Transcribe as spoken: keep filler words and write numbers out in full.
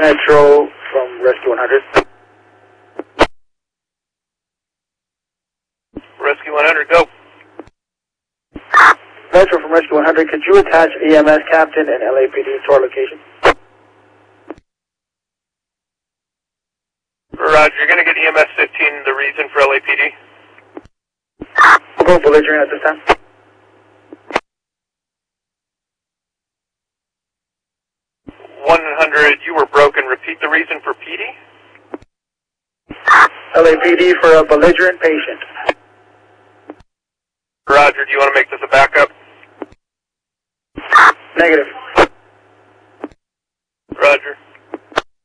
Metro from Rescue one hundred. Rescue one hundred, go. Metro from Rescue one hundred, could you attach E M S captain and L A P D to our location? Roger, you're going to get E M S fifteen, the reason for L A P D? We'll go belligerent at this time. one hundred, you were broken. Repeat the reason for P D? L A P D for a belligerent patient. Roger, do you want to make this a backup? Negative.